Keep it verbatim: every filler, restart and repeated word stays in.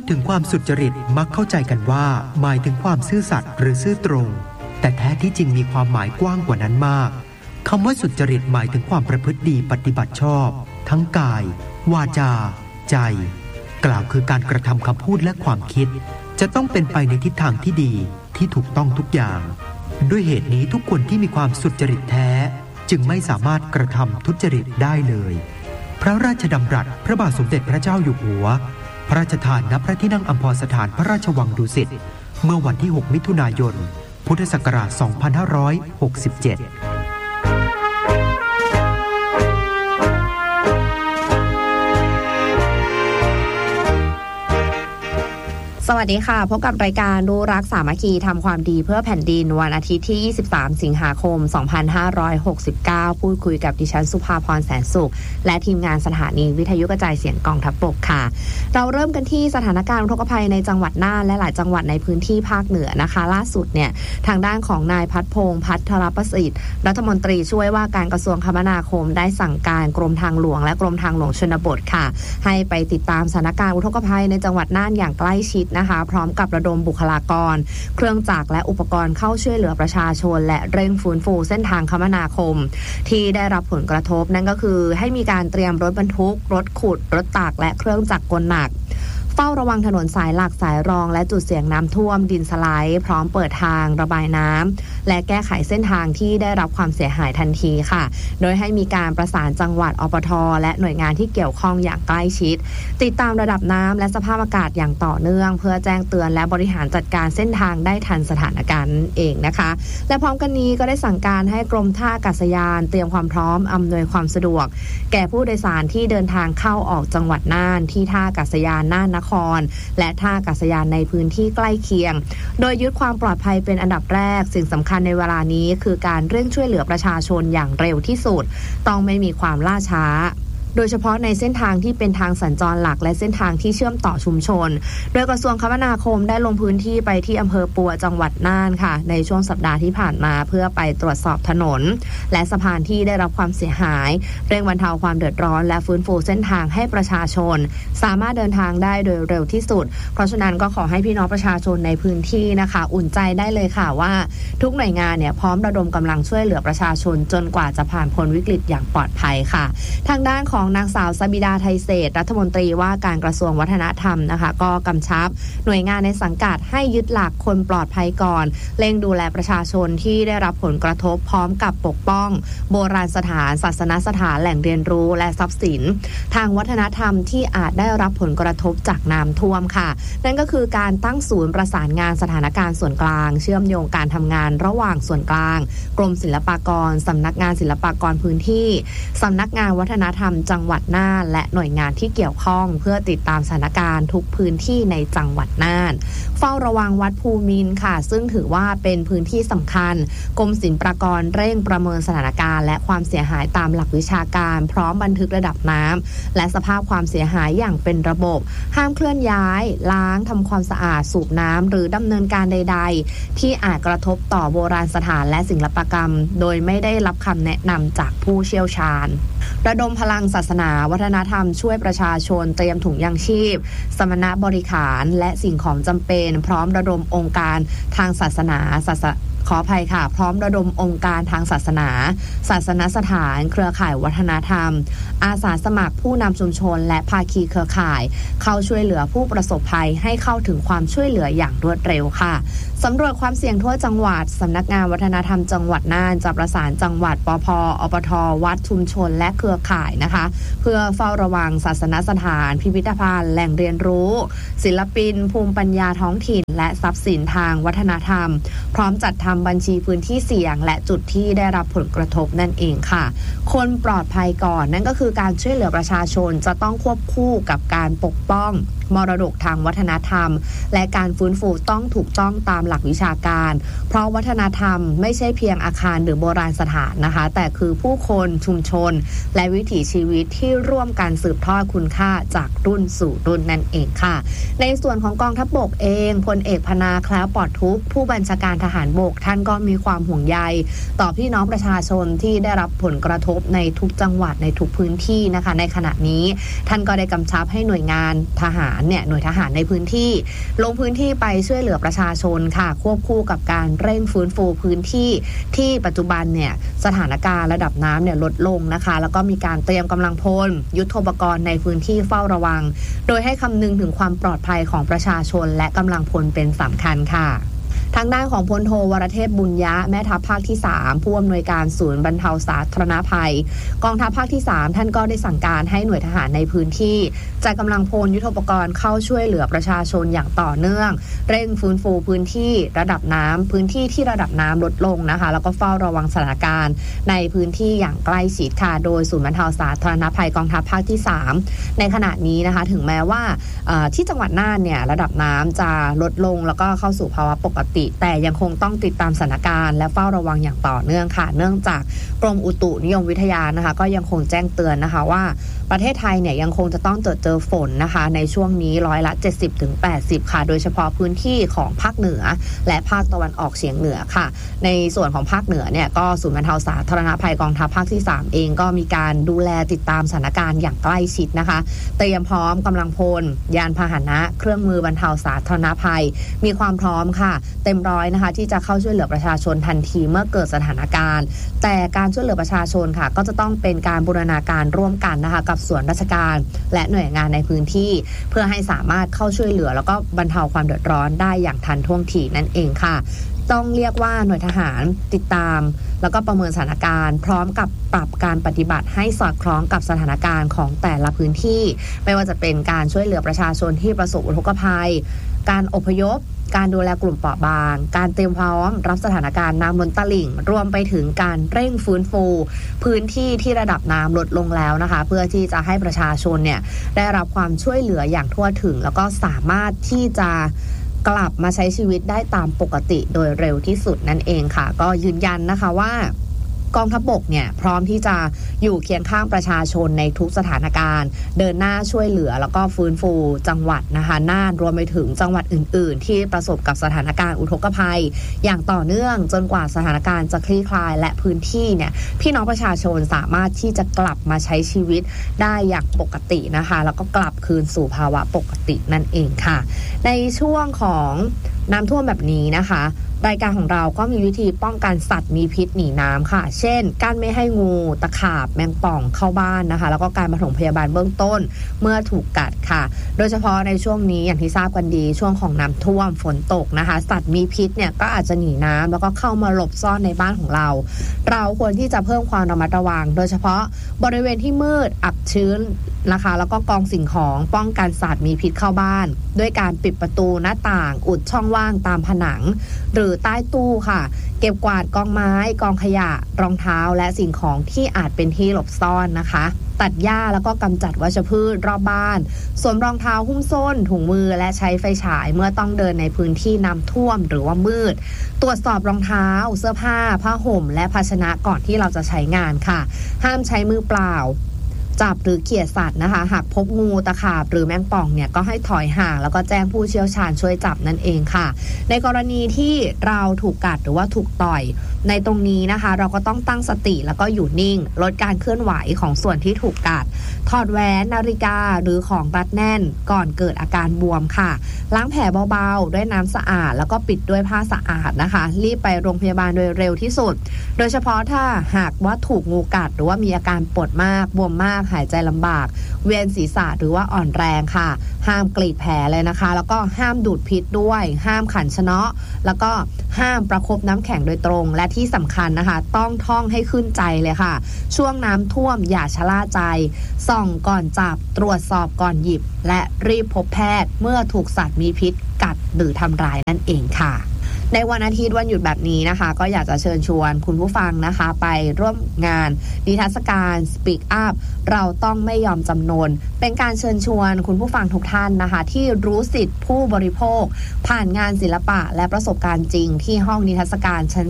ถึงความสุจริตมักเข้าใจกันว่าหมายถึงความซื่อสัตย์หรือซื่อตรงแต่แท้ที่จริงมีความหมายกว้างกว่านั้นมากคำว่าสุจริตหมายถึงความประพฤติดีปฏิบัติชอบทั้งกายวาจาใจกล่าวคือการกระทำคำพูดและความคิดจะต้องเป็นไปในทิศทางที่ดีที่ถูกต้องทุกอย่างด้วยเหตุนี้ทุกคนที่มีความสุจริตแท้จึงไม่สามารถกระทำทุจริตได้เลยพระราชดำรัสพระบาทสมเด็จพระเจ้าอยู่หัวพระราชทานณพระที่นั่งอัมพรสถานพระราชวังดุสิตเมื่อวันที่หกมิถุนายนพุทธศักราชสองพันห้าร้อยหกสิบเจ็ดสวัสดีค่ะพบกับรายการรู้รักสามัคคีทำความดีเพื่อแผ่นดินวันอาทิตย์ที่ยี่สิบสามสิงหาคมสองพันห้าร้อยหกสิบเก้าพูดคุยกับดิฉันสุภาพรแสนสุขและทีมงานสถานีวิทยุกระจายเสียงกองทัพบกค่ะเราเริ่มกันที่สถานการณ์อุทกภัยในจังหวัดน่านและหลายจังหวัดในพื้นที่ภาคเหนือนะคะล่าสุดเนี่ยทางด้านของนายพัฒพงษ์พัทรประสิทธิ์รัฐมนตรีช่วยว่าการกระทรวงคมนาคมได้สั่งการกรมทางหลวงและกรมทางหลวงชนบทค่ะให้ไปติดตามสถานการณ์อุทกภัยในจังหวัดน่านอย่างใกล้ชิดนะคะพร้อมกับระดมบุคลากรเครื่องจักรและอุปกรณ์เข้าช่วยเหลือประชาชนและเร่งฟื้นฟูเส้นทางคมนาคมที่ได้รับผลกระทบนั่นก็คือให้มีการเตรียมรถบรรทุกรถขุดรถตักและเครื่องจักรกลหนักเฝ้าระวังถนนสายหลักสายรองและจุดเสี่ยงน้ำท่วมดินสไลด์พร้อมเปิดทางระบายน้ำและแก้ไขเส้นทางที่ได้รับความเสียหายทันทีค่ะโดยให้มีการประสานจังหวัดอปทและหน่วยงานที่เกี่ยวข้องอย่างใกล้ชิดติดตามระดับน้ำและสภาพอากาศอย่างต่อเนื่องเพื่อแจ้งเตือนและบริหารจัดการเส้นทางได้ทันสถานการณ์เองนะคะและพร้อมกันนี้ก็ได้สั่งการให้กรมท่าอากาศยานเตรียมความพร้อมอำนวยความสะดวกแก่ผู้โดยสารที่เดินทางเข้าออกจังหวัดน่านที่ท่าอากาศยานน่านนครและท่าอากาศยานในพื้นที่ใกล้เคียงโดยยึดความปลอดภัยเป็นอันดับแรกสิ่งสำคัญในเวลานี้คือการเร่งช่วยเหลือประชาชนอย่างเร็วที่สุดต้องไม่มีความล่าช้าโดยเฉพาะในเส้นทางที่เป็นทางสัญจรหลักและเส้นทางที่เชื่อมต่อชุมชนโดยกระทรวงคมนาคมได้ลงพื้นที่ไปที่อำเภอปัวจังหวัดน่านค่ะในช่วงสัปดาห์ที่ผ่านมาเพื่อไปตรวจสอบถนนและสะพานที่ได้รับความเสียหายเร่งบรรเทาความเดือดร้อนและฟื้นฟูเส้นทางให้ประชาชนสามารถเดินทางได้โดยเร็วที่สุดเพราะฉะนั้นก็ขอให้พี่น้องประชาชนในพื้นที่นะคะอุ่นใจได้เลยค่ะว่าทุกหน่วยงานเนี่ยพร้อมระดมกำลังช่วยเหลือประชาชนจนกว่าจะผ่านพ้นวิกฤตอย่างปลอดภัยค่ะทางด้านของนางสาวสบิดาไทยเศรษฐ์รัฐมนตรีว่าการกระทรวงวัฒนธรรมนะคะก็กำชับหน่วยงานในสังกัดให้ยึดหลักคนปลอดภัยก่อนเร่งดูแลประชาชนที่ได้รับผลกระทบพร้อมกับปกป้องโบราณสถานศาสนสถานแหล่งเรียนรู้และทรัพย์สินทางวัฒนธรรมที่อาจได้รับผลกระทบจากน้ำท่วมค่ะนั่นก็คือการตั้งศูนย์ประสานงานสถานการณ์ส่วนกลางเชื่อมโยงการทำงานระหว่างส่วนกลางกรมศิลปากรสำนักงานศิลปากรพื้นที่สำนักงานวัฒนธรรมจังหวัดน่านและหน่วยงานที่เกี่ยวข้องเพื่อติดตามสถานการณ์ทุกพื้นที่ในจังหวัดน่านเฝ้าระวังวัดภูมินทร์ค่ะซึ่งถือว่าเป็นพื้นที่สำคัญกรมศิลปากรเร่งประเมินสถานการณ์และความเสียหายตามหลักวิชาการพร้อมบันทึกระดับน้ำและสภาพความเสียหายอย่างเป็นระบบห้ามเคลื่อนย้ายล้างทำความสะอาดสูบน้ำหรือดำเนินการใดๆที่อาจกระทบต่อโบราณสถานและศิลปกรรมโดยไม่ได้รับคำแนะนำจากผู้เชี่ยวชาญระดมพลังศาสนาวัฒนธรรมช่วยประชาชนเตรียมถุงยางชีพสมณบริขารและสิ่งของจำเป็นพร้อมระดมองค์การทางศาสนาศาสขออภัยค่ะพร้อมระดมองค์การทางศาสนาศาสนสถานเครือข่ายวัฒนธรรมอาสาสมัครผู้นำชุมชนและภาคีเครือข่ายเข้าช่วยเหลือผู้ประสบภัยให้เข้าถึงความช่วยเหลืออย่างรวดเร็วค่ะสำรวจความเสี่ยงทั่วจังหวัดสำนักงานวัฒนธรรมจังหวัดน่านจะประสานจังหวัดปภอปทวัดชุมชนและเครือข่ายนะคะเพื่อเฝ้าระวังศาสนสถานพิพิธภัณฑ์แหล่งเรียนรู้ศิลปินภูมิปัญญาท้องถิ่นและทรัพย์สินทางวัฒนธรรมพร้อมจัดทำบัญชีพื้นที่เสี่ยงและจุดที่ได้รับผลกระทบนั่นเองค่ะคนปลอดภัยก่อนนั่นก็คือการช่วยเหลือประชาชนจะต้องควบคู่กับการปกป้องมรดกทางวัฒนธรรมและการฟื้นฟูต้องถูกต้องตามหลักวิชาการเพราะวัฒนธรรมไม่ใช่เพียงอาคารหรือโบราณสถานนะคะแต่คือผู้คนชุมชนและวิถีชีวิตที่ร่วมกันสืบทอดคุณค่าจากรุ่นสู่รุ่นนั่นเองค่ะในส่วนของกองทัพบกเองพลเอกพนาแคล้วปลอดทุกข์ผู้บัญชาการทหารบกท่านก็มีความห่วงใยต่อพี่น้องประชาชนที่ได้รับผลกระทบในทุกจังหวัดในทุกพื้นที่นะคะในขณะนี้ท่านก็ได้กำชับให้หน่วยงานทหารารเนี่ยหน่วยทหารในพื้นที่ลงพื้นที่ไปช่วยเหลือประชาชนค่ะควบคู่กับการเร่งฟื้นฟูพื้นที่ที่ปัจจุบันเนี่ยสถานการณ์ระดับน้ำเนี่ยลดลงนะคะแล้วก็มีการเตรียมกำลังพลยุทโธปกรณ์ในพื้นที่เฝ้าระวังโดยให้คำนึงถึงความปลอดภัยของประชาชนและกำลังพลเป็นสำคัญค่ะทางด้านของพลโทวรเทพบุญยะแม่ทัพภาคที่สามผู้อำนวยการศูนย์บรรเทาสาธารณภัยกองทัพภาคที่สามท่านก็ได้สั่งการให้หน่วยทหารในพื้นที่จัดกำลังพลยุทโธปกรณ์เข้าช่วยเหลือประชาชนอย่างต่อเนื่องเร่งฟื้นฟูพื้นที่ระดับน้ำพื้นที่ที่ระดับน้ำลดลงนะคะแล้วก็เฝ้าระวังสถานการณ์ในพื้นที่อย่างใกล้ชิดค่ะโดยศูนย์บรรเทาสาธารณภัยกองทัพภาคที่สามในขณะนี้นะคะถึงแม้ว่าที่จังหวัดน่านเนี่ยระดับน้ำจะลดลงแล้วก็เข้าสู่ภาวะปกติแต่ยังคงต้องติดตามสถานการณ์และเฝ้าระวังอย่างต่อเนื่องค่ะเนื่องจากกรมอุตุนิยมวิทยานะคะก็ยังคงแจ้งเตือนนะคะว่าประเทศไทยเนี่ยยังคงจะต้องเจอเจอฝนนะคะในช่วงนี้ร้อยละ เจ็ดสิบถึงแปดสิบ ค่ะโดยเฉพาะพื้นที่ของภาคเหนือและภาคตะวันออกเฉียงเหนือค่ะในส่วนของภาคเหนือเนี่ยก็ศูนย์บรรเทาสาธารณภัยกองทัพภาคที่สามเองก็มีการดูแลติดตามสถานการณ์อย่างใกล้ชิดนะคะเตรียมพร้อมกำลังพลยานพาหนะเครื่องมือบรรเทาสาธารณภัยมีความพร้อมค่ะเต็มร้อยนะคะที่จะเข้าช่วยเหลือประชาชนทันทีเมื่อเกิดสถานการณ์แต่การช่วยเหลือประชาชนค่ะก็จะต้องเป็นการบูรณาการร่วมกันนะคะกับส่วนราชการและหน่วยงานในพื้นที่เพื่อให้สามารถเข้าช่วยเหลือแล้วก็บรรเทาความเดือดร้อนได้อย่างทันท่วงทีนั่นเองค่ะต้องเรียกว่าหน่วยทหารติดตามแล้วก็ประเมินสถานการณ์พร้อมกับปรับการปฏิบัติให้สอดคล้องกับสถานการณ์ของแต่ละพื้นที่ไม่ว่าจะเป็นการช่วยเหลือประชาชนที่ประสบอุทกภัยการอพยพการดูแลกลุ่มเปราะบางการเตรียมพร้อมรับสถานการณ์น้ำล้นตลิ่งรวมไปถึงการเร่งฟื้นฟูพื้นที่ที่ระดับน้ำลดลงแล้วนะคะเพื่อที่จะให้ประชาชนเนี่ยได้รับความช่วยเหลืออย่างทั่วถึงแล้วก็สามารถที่จะกลับมาใช้ชีวิตได้ตามปกติโดยเร็วที่สุดนั่นเองค่ะก็ยืนยันนะคะว่ากองทัพบกเนี่ยพร้อมที่จะอยู่เคียงข้างประชาชนในทุกสถานการณ์เดินหน้าช่วยเหลือแล้วก็ฟื้นฟูจังหวัดนะคะน่านรวมไปถึงจังหวัดอื่นๆที่ประสบกับสถานการณ์อุทกภัยอย่างต่อเนื่องจนกว่าสถานการณ์จะคลี่คลายและพื้นที่เนี่ยพี่น้องประชาชนสามารถที่จะกลับมาใช้ชีวิตได้อย่างปกตินะคะแล้วก็กลับคืนสู่ภาวะปกตินั่นเองค่ะในช่วงของน้ำท่วมแบบนี้นะคะรายการของเราก็มีวิธีป้องกันสัตว์มีพิษหนีน้ำค่ะเช่นการไม่ให้งูตะขาบแมงป่องเข้าบ้านนะคะแล้วก็การปฐมพยาบาลเบื้องต้นเมื่อถูกกัดค่ะโดยเฉพาะในช่วงนี้อย่างที่ทราบกันดีช่วงของน้ำท่วมฝนตกนะคะสัตว์มีพิษเนี่ยก็อาจจะหนีน้ำแล้วก็เข้ามาหลบซ่อนในบ้านของเราเราควรที่จะเพิ่มความระมัดระวังโดยเฉพาะบริเวณที่มืดอับชื้นนะคะแล้วก็กองสิ่งของป้องกันสัตว์มีพิษเข้าบ้านด้วยการปิดประตูหน้าต่างอุดช่องว่างตามผนังหรือใต้ตู้ค่ะเก็บกวาดกองไม้กองขยะรองเท้าและสิ่งของที่อาจเป็นที่หลบซ่อนนะคะตัดหญ้าแล้วก็กำจัดวัชพืชรอบบ้านสวมรองเท้าหุ้มส้นถุงมือและใช้ไฟฉายเมื่อต้องเดินในพื้นที่น้ำท่วมหรือว่ามืดตรวจสอบรองเท้าเสื้อผ้าผ้าห่มและภาชนะก่อนที่เราจะใช้งานค่ะห้ามใช้มือเปล่าจับหรือเขี่ยสัตว์นะคะหากพบงูตะขาบหรือแมงป่องเนี่ยก็ให้ถอยห่างแล้วก็แจ้งผู้เชี่ยวชาญช่วยจับนั่นเองค่ะในกรณีที่เราถูกกัดหรือว่าถูกต่อยในตรงนี้นะคะเราก็ต้องตั้งสติแล้วก็อยู่นิ่งลดการเคลื่อนไหวของส่วนที่ถูกกัดถอดแหวนนาฬิกาหรือของรัดแน่นก่อนเกิดอาการบวมค่ะล้างแผลเบาๆด้วยน้ำสะอาดแล้วก็ปิดด้วยผ้าสะอาดนะคะรีบไปโรงพยาบาลโดยเร็วที่สุดโดยเฉพาะถ้าหากว่าถูกงูกัดหรือว่ามีอาการปวดมากบวมมากหายใจลำบากเวียนศีรษะหรือว่าอ่อนแรงค่ะห้ามกรีดแผลเลยนะคะแล้วก็ห้ามดูดพิษด้วยห้ามขันชะเนาะแล้วก็ห้ามประคบน้ำแข็งโดยตรงและที่สำคัญนะคะต้องท่องให้ขึ้นใจเลยค่ะช่วงน้ำท่วมอย่าชะล่าใจส่องก่อนจับตรวจสอบก่อนหยิบและรีบพบแพทย์เมื่อถูกสัตว์มีพิษกัดหรือทำร้ายนั่นเองค่ะในวันอาทิตย์วันหยุดแบบนี้นะคะก็อยากจะเชิญชวนคุณผู้ฟังนะคะไปร่วมงานนิทรรศการ Speak Up เราต้องไม่ยอมจำนนเป็นการเชิญชวนคุณผู้ฟังทุกท่านนะคะที่รู้สิทธิผู้บริโภคผ่านงานศิลปะและประสบการณ์จริงที่ห้องนิทรรศการชั้น